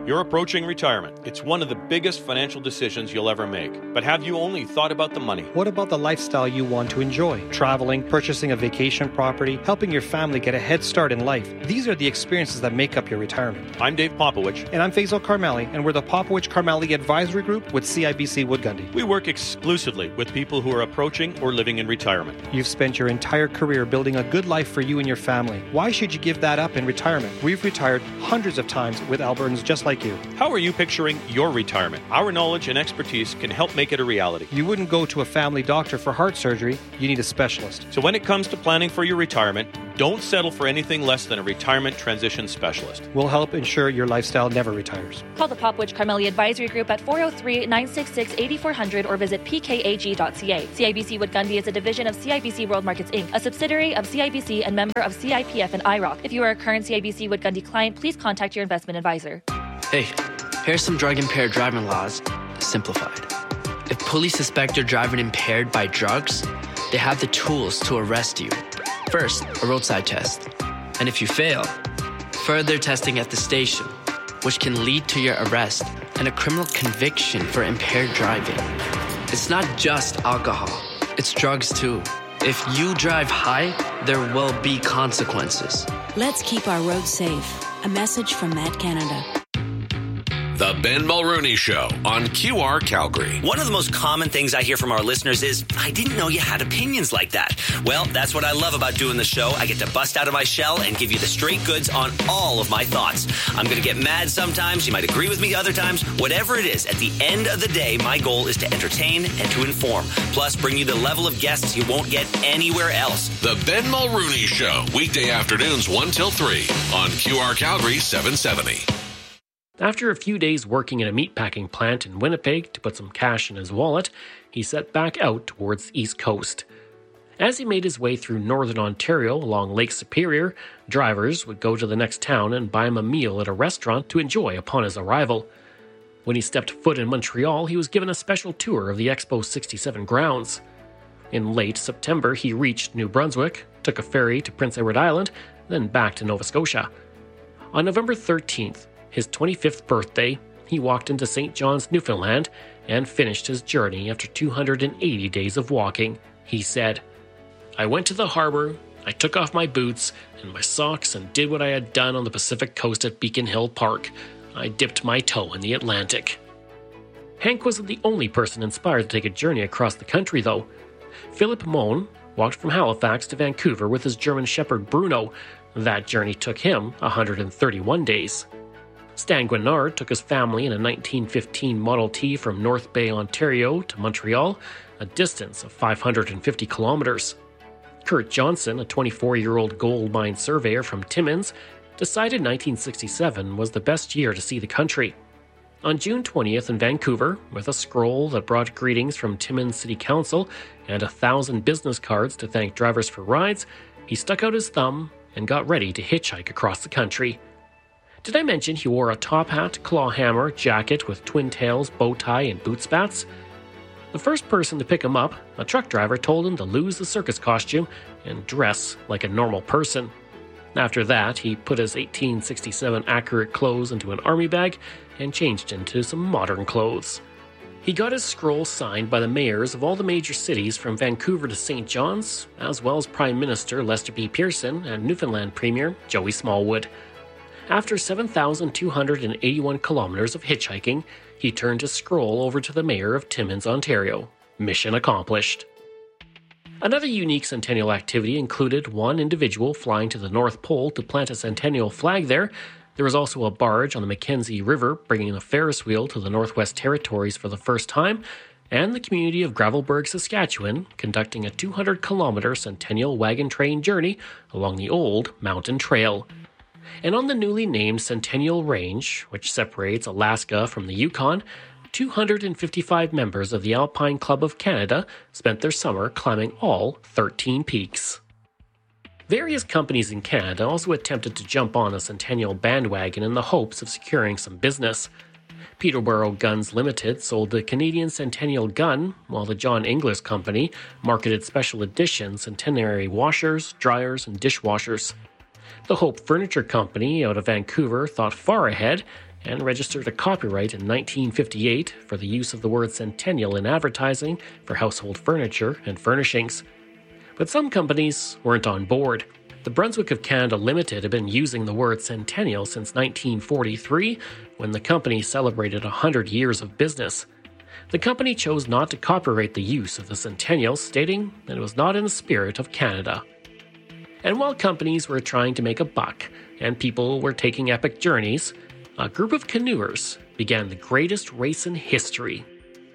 Speaker 11: You're approaching retirement. It's one of the biggest financial decisions you'll ever make. But have you only thought about the money?
Speaker 12: What about the lifestyle you want to enjoy? Traveling, purchasing a vacation property, helping your family get a head start in life. These are the experiences that make up your retirement.
Speaker 11: I'm Dave Popowich.
Speaker 12: And I'm Faisal Karmali, and we're the Popowich Karmali Advisory Group with C I B C Wood Gundy.
Speaker 11: We work exclusively with people who are approaching or living in retirement.
Speaker 12: You've spent your entire career building a good life for you and your family. Why should you give that up in retirement? We've retired hundreds of times with Albertans just like you.
Speaker 11: How are you picturing your retirement? Our knowledge and expertise can help make it a reality.
Speaker 12: You wouldn't go to a family doctor for heart surgery. You need a specialist.
Speaker 11: So when it comes to planning for your retirement, don't settle for anything less than a retirement transition specialist.
Speaker 12: We'll help ensure your lifestyle never retires.
Speaker 13: Call the Popowich Karmali Advisory Group at four oh three, nine six six, eight four zero zero or visit p k a g dot c a. C I B C Wood Gundy is a division of C I B C World Markets Incorporated, a subsidiary of C I B C and member of C I P F and I R O C. If you are a current C I B C Wood Gundy client, please contact your investment advisor.
Speaker 15: Hey, here's some drug-impaired driving laws, simplified. If police suspect you're driving impaired by drugs, they have the tools to arrest you. First, a roadside test. And if you fail, further testing at the station, which can lead to your arrest and a criminal conviction for impaired driving. It's not just alcohol, it's drugs too. If you drive high, there will be consequences.
Speaker 16: Let's keep our roads safe. A message from Matt Canada.
Speaker 18: The Ben Mulrooney Show on Q R Calgary.
Speaker 27: One of the most common things I hear from our listeners is, I didn't know you had opinions like that. Well, that's what I love about doing the show. I get to bust out of my shell and give you the straight goods on all of my thoughts. I'm going to get mad sometimes. You might agree with me other times. Whatever it is, at the end of the day, my goal is to entertain and to inform. Plus, bring you the level of guests you won't get anywhere else.
Speaker 18: The Ben Mulrooney Show. Weekday afternoons one till three on Q R Calgary seven seventy.
Speaker 21: After a few days working in a meatpacking plant in Winnipeg to put some cash in his wallet, he set back out towards the East Coast. As he made his way through northern Ontario along Lake Superior, drivers would go to the next town and buy him a meal at a restaurant to enjoy upon his arrival. When he stepped foot in Montreal, he was given a special tour of the Expo sixty-seven grounds. In late September, he reached New Brunswick, took a ferry to Prince Edward Island, then back to Nova Scotia. On November thirteenth, his twenty-fifth birthday, he walked into Saint John's, Newfoundland, and finished his journey after two hundred eighty days of walking. He said, "I went to the harbor, I took off my boots and my socks and did what I had done on the Pacific coast at Beacon Hill Park. I dipped my toe in the Atlantic." Hank wasn't the only person inspired to take a journey across the country, though. Philip Mohn walked from Halifax to Vancouver with his German Shepherd Bruno. That journey took him one hundred thirty-one days. Stan Guinard took his family in a nineteen fifteen Model T from North Bay, Ontario to Montreal, a distance of five hundred fifty kilometers. Kurt Johnson, a twenty-four-year-old gold mine surveyor from Timmins, decided nineteen sixty-seven was the best year to see the country. On June twentieth in Vancouver, with a scroll that brought greetings from Timmins City Council and a thousand business cards to thank drivers for rides, he stuck out his thumb and got ready to hitchhike across the country. Did I mention he wore a top hat, claw hammer, jacket with twin tails, bow tie, and boot spats? The first person to pick him up, a truck driver, told him to lose the circus costume and dress like a normal person. After that, he put his eighteen sixty-seven accurate clothes into an army bag and changed into some modern clothes. He got his scroll signed by the mayors of all the major cities from Vancouver to Saint John's, as well as Prime Minister Lester B. Pearson and Newfoundland Premier Joey Smallwood. After seven thousand two hundred eighty-one kilometers of hitchhiking, he turned his scroll over to the mayor of Timmins, Ontario. Mission accomplished. Another unique Centennial activity included one individual flying to the North Pole to plant a Centennial flag there. There was also a barge on the Mackenzie River bringing a Ferris wheel to the Northwest Territories for the first time, and the community of Gravelbourg, Saskatchewan, conducting a two hundred kilometer Centennial wagon train journey along the old mountain trail. And on the newly named Centennial Range, which separates Alaska from the Yukon, two hundred fifty-five members of the Alpine Club of Canada spent their summer climbing all thirteen peaks. Various companies in Canada also attempted to jump on a Centennial bandwagon in the hopes of securing some business. Peterborough Guns Limited sold the Canadian Centennial gun, while the John Inglis Company marketed special edition centenary washers, dryers, and dishwashers. The Hope Furniture Company out of Vancouver thought far ahead and registered a copyright in nineteen fifty-eight for the use of the word centennial in advertising for household furniture and furnishings. But some companies weren't on board. The Brunswick of Canada Limited had been using the word centennial since nineteen forty-three, when the company celebrated one hundred years of business. The company chose not to copyright the use of the centennial, stating that it was not in the spirit of Canada. And while companies were trying to make a buck and people were taking epic journeys, a group of canoers began the greatest race in history.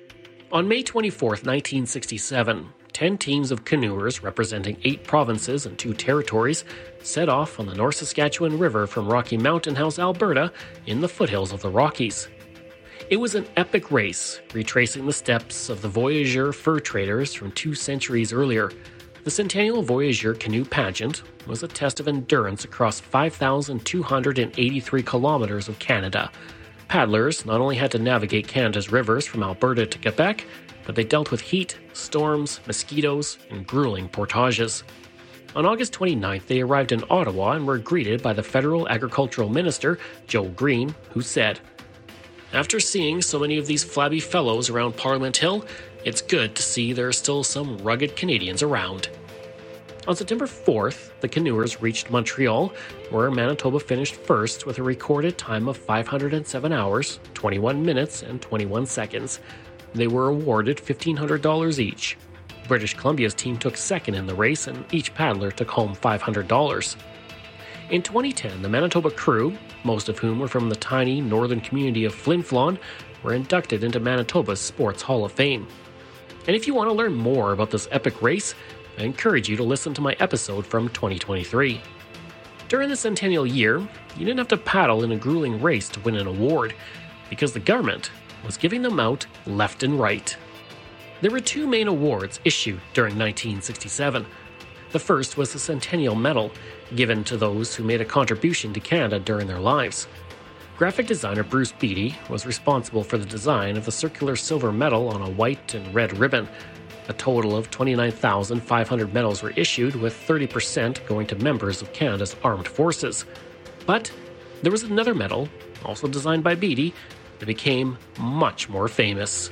Speaker 21: On May twenty-fourth, nineteen sixty-seven, ten teams of canoers representing eight provinces and two territories set off on the North Saskatchewan River from Rocky Mountain House, Alberta, in the foothills of the Rockies. It was an epic race, retracing the steps of the voyageur fur traders from two centuries earlier. The Centennial Voyageur Canoe Pageant was a test of endurance across five thousand two hundred eighty-three kilometers of Canada. Paddlers not only had to navigate Canada's rivers from Alberta to Quebec, but they dealt with heat, storms, mosquitoes, and grueling portages. On August twenty-ninth, they arrived in Ottawa and were greeted by the Federal Agricultural Minister, Joe Green, who said, "After seeing so many of these flabby fellows around Parliament Hill, it's good to see there are still some rugged Canadians around." On September fourth, the canoers reached Montreal, where Manitoba finished first with a recorded time of five hundred seven hours, twenty-one minutes, and twenty-one seconds. They were awarded fifteen hundred dollars each. British Columbia's team took second in the race, and each paddler took home five hundred dollars. In twenty ten, the Manitoba crew, most of whom were from the tiny northern community of Flin Flon, were inducted into Manitoba's Sports Hall of Fame. And if you want to learn more about this epic race, I encourage you to listen to my episode from twenty twenty-three. During the centennial year, you didn't have to paddle in a grueling race to win an award, because the government was giving them out left and right. There were two main awards issued during nineteen sixty-seven. The first was the Centennial Medal, given to those who made a contribution to Canada during their lives. Graphic designer Bruce Beatty was responsible for the design of the circular silver medal on a white and red ribbon. A total of twenty-nine thousand five hundred medals were issued, with thirty percent going to members of Canada's armed forces. But there was another medal, also designed by Beatty, that became much more famous.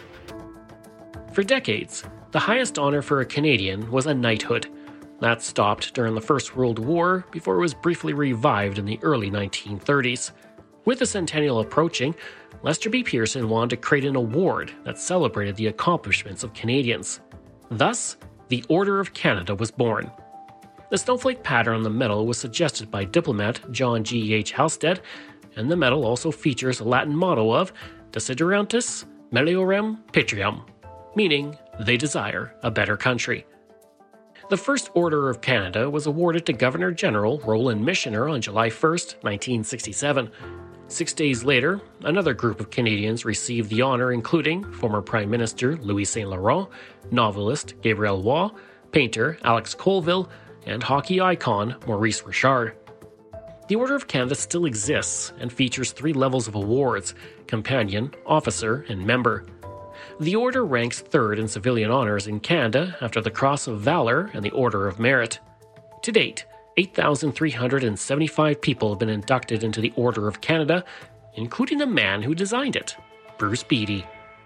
Speaker 21: For decades, the highest honor for a Canadian was a knighthood. That stopped during the First World War before it was briefly revived in the early nineteen thirties. With the centennial approaching, Lester B. Pearson wanted to create an award that celebrated the accomplishments of Canadians. Thus, the Order of Canada was born. The snowflake pattern on the medal was suggested by diplomat John G. H. Halstead, and the medal also features a Latin motto of Desiderantis Meliorem Patriam, meaning they desire a better country. The first Order of Canada was awarded to Governor-General Roland Michener on July first, nineteen sixty-seven. Six days later, another group of Canadians received the honor, including former Prime Minister Louis Saint Laurent, novelist Gabriel Roy, painter Alex Colville, and hockey icon Maurice Richard. The Order of Canada still exists and features three levels of awards: companion, officer, and member. The Order ranks third in civilian honors in Canada after the Cross of Valour and the Order of Merit. To date, eight thousand three hundred seventy-five people have been inducted into the Order of Canada, including the man who designed it, Bruce Beatty.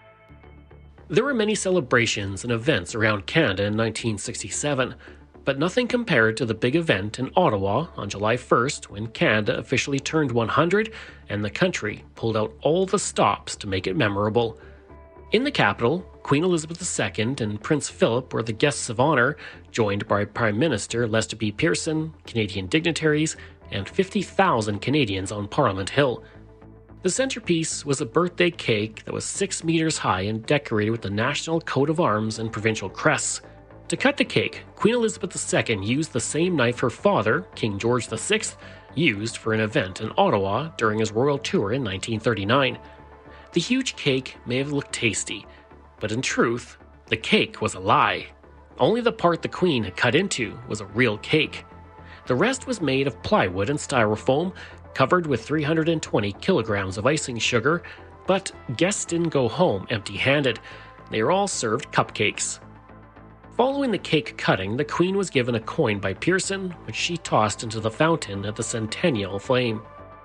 Speaker 21: There were many celebrations and events around Canada in nineteen sixty-seven, but nothing compared to the big event in Ottawa on July first, when Canada officially turned one hundred and the country pulled out all the stops to make it memorable. In the capital, Queen Elizabeth the Second and Prince Philip were the guests of honor, joined by Prime Minister Lester B. Pearson, Canadian dignitaries, and fifty thousand Canadians on Parliament Hill. The centerpiece was a birthday cake that was six meters high and decorated with the national coat of arms and provincial crests. To cut the cake, Queen Elizabeth the Second used the same knife her father, King George the Sixth, used for an event in Ottawa during his royal tour in nineteen thirty-nine. The huge cake may have looked tasty, but in truth, the cake was a lie. Only the part the Queen had cut into was a real cake. The rest was made of plywood and styrofoam, covered with three hundred twenty kilograms of icing sugar, but guests didn't go home empty-handed. They were all served cupcakes. Following the cake cutting, the Queen was given a coin by Pearson, which she tossed into the fountain at the Centennial Flame.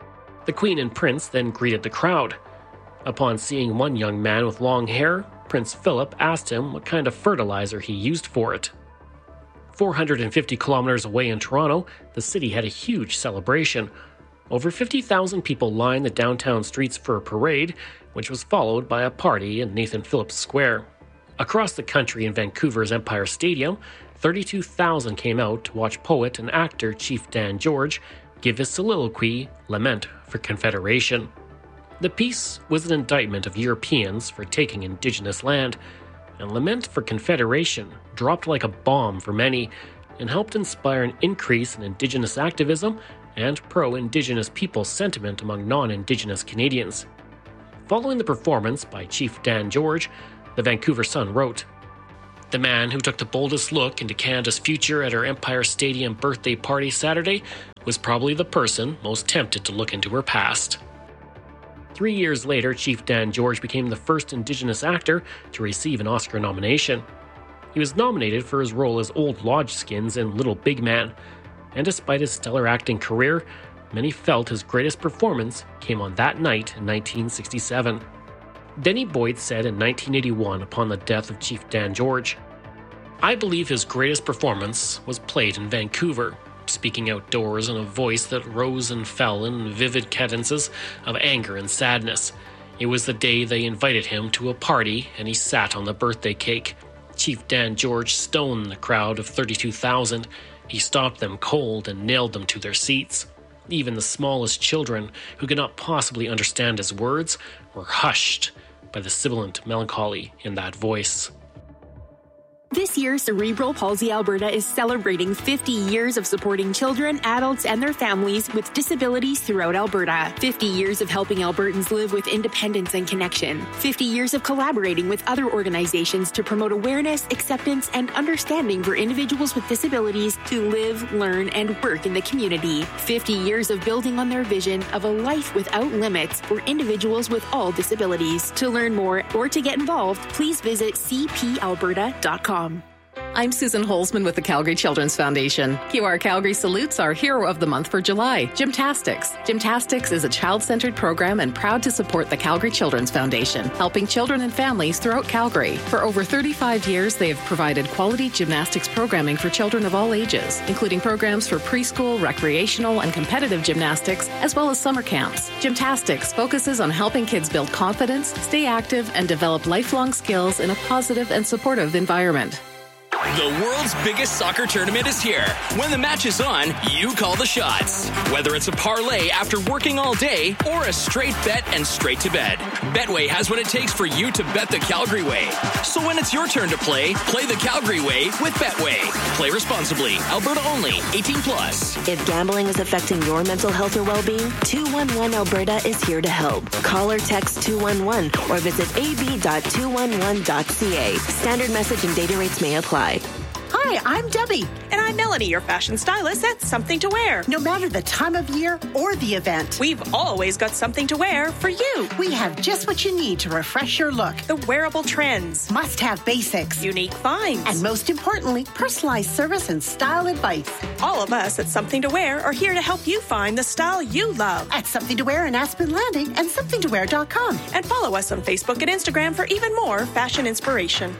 Speaker 21: The Queen and Prince then greeted the crowd. Upon seeing one young man with long hair, Prince Philip asked him what kind of fertilizer he used for it. four hundred fifty kilometers away in Toronto, the city had a huge celebration. Over fifty thousand people lined the downtown streets for a parade, which was followed by a party in Nathan Phillips Square. Across the country in Vancouver's Empire Stadium, thirty-two thousand came out to watch poet and actor Chief Dan George give his soliloquy, Lament for Confederation. The piece was an indictment of Europeans for taking Indigenous land, and Lament for Confederation dropped like a bomb for many and helped inspire an increase in Indigenous activism and pro-Indigenous people sentiment among non-Indigenous Canadians. Following the performance by Chief Dan George, the Vancouver Sun wrote, "The man who took the boldest look into Canada's future at her Empire Stadium birthday party Saturday was probably the person most tempted to look into her past." Three years later, Chief Dan George became the first Indigenous actor to receive an Oscar nomination. He was nominated for his role as Old Lodge Skins in Little Big Man, and despite his stellar acting career, many felt his greatest performance came on that night in nineteen sixty-seven. Denny Boyd said in nineteen eighty-one upon the death of Chief Dan George, "I believe his greatest performance was played in Vancouver, speaking outdoors in a voice that rose and fell in vivid cadences of anger and sadness. It was the day they invited him to a party and he sat on the birthday cake. Chief Dan George stoned the crowd of thirty-two thousand. He stopped them cold and nailed them to their seats. Even the smallest children, who could not possibly understand his words, were hushed by the sibilant melancholy in that voice."
Speaker 14: This year, Cerebral Palsy Alberta is celebrating fifty years of supporting children, adults, and their families with disabilities throughout Alberta. fifty years of helping Albertans live with independence and connection. fifty years of collaborating with other organizations to promote awareness, acceptance, and understanding for individuals with disabilities to live, learn, and work in the community. fifty years of building on their vision of a life without limits for individuals with all disabilities. To learn more or to get involved, please visit c p alberta dot com.
Speaker 17: I'm Susan Holzman with the Calgary Children's Foundation. Q R Calgary salutes our hero of the month for July, Gymtastics. Gymtastics is a child-centered program and proud to support the Calgary Children's Foundation, helping children and families throughout Calgary. For over thirty-five years, they have provided quality gymnastics programming for children of all ages, including programs for preschool, recreational, and competitive gymnastics, as well as summer camps. Gymtastics focuses on helping kids build confidence, stay active, and develop lifelong skills in a positive and supportive environment.
Speaker 19: The world's biggest soccer tournament is here. When the match is on, you call the shots. Whether it's a parlay after working all day or a straight bet and straight to bed, Betway has what it takes for you to bet the Calgary way. So when it's your turn to play, play the Calgary way with Betway. Play responsibly. Alberta only. eighteen plus.
Speaker 20: If gambling is affecting your mental health or well-being, two one one Alberta is here to help. Call or text two one one or visit a b dot two one one dot c a. Standard message and data rates may apply.
Speaker 22: Hi, I'm Debbie. And I'm Melanie, your fashion stylist at Something to Wear. No matter the time of year or the event, we've always got something to wear for you. We have just what you need to refresh your look. The wearable trends, must-have basics, unique finds, and most importantly, personalized service and style advice. All of us at Something to Wear are here to help you find the style you love. At Something to Wear in Aspen Landing and something to wear dot com. And follow us on Facebook and Instagram for even more fashion inspiration.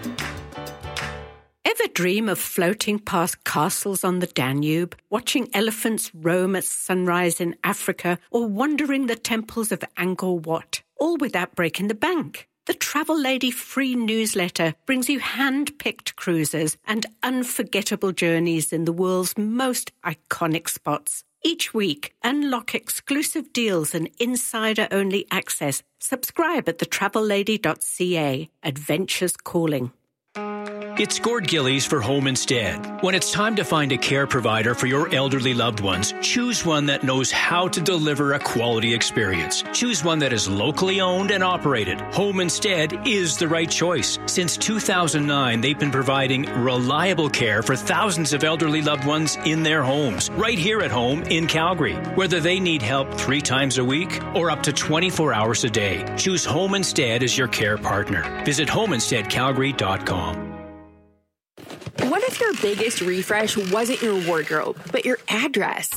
Speaker 23: Ever dream of floating past castles on the Danube, watching elephants roam at sunrise in Africa, or wandering the temples of Angkor Wat, all without breaking the bank? The Travel Lady free newsletter brings you hand-picked cruises and unforgettable journeys in the world's most iconic spots. Each week, unlock exclusive deals and insider-only access. Subscribe at the travel lady dot c a. Adventures calling.
Speaker 24: It's Gord Gillies for Home Instead. When it's time to find a care provider for your elderly loved ones, choose one that knows how to deliver a quality experience. Choose one that is locally owned and operated. Home Instead is the right choice. Since two thousand nine, they've been providing reliable care for thousands of elderly loved ones in their homes, right here at home in Calgary. Whether they need help three times a week or up to twenty-four hours a day, choose Home Instead as your care partner. Visit home instead calgary dot com.
Speaker 14: What if your biggest refresh wasn't your wardrobe, but your address?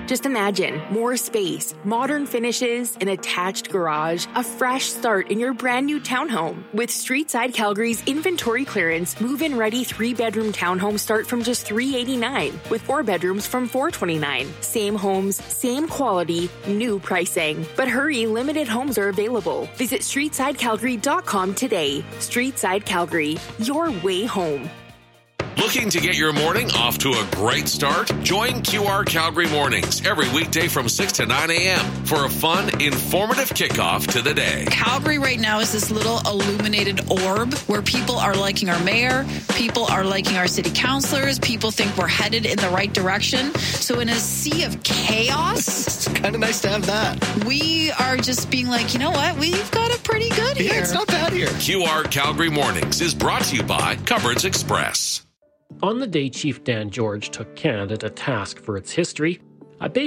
Speaker 14: Just imagine more space, modern finishes, an attached garage, a fresh start in your brand new townhome. With Streetside Calgary's inventory clearance, move-in ready three-bedroom townhomes start from just three hundred eighty-nine dollars, with four bedrooms from four hundred twenty-nine dollars. Same homes, same quality, new pricing. But hurry, limited homes are available. Visit streetside calgary dot com today. Streetside Calgary, your way home.
Speaker 18: Looking to get your morning off to a great start? Join Q R Calgary Mornings every weekday from six to nine a.m. for a fun, informative kickoff to the day.
Speaker 2: Calgary right now is this little illuminated orb where people are liking our mayor, people are liking our city councilors, people think we're headed in the right direction. So in a sea of chaos,
Speaker 3: it's kind of nice to have that.
Speaker 2: We are just being like, you know what? We've got it pretty good here.
Speaker 3: Yeah, it's not bad here.
Speaker 18: Q R Calgary Mornings is brought to you by Cupboards Express.
Speaker 21: On the day Chief Dan George took Canada to task for its history, a baby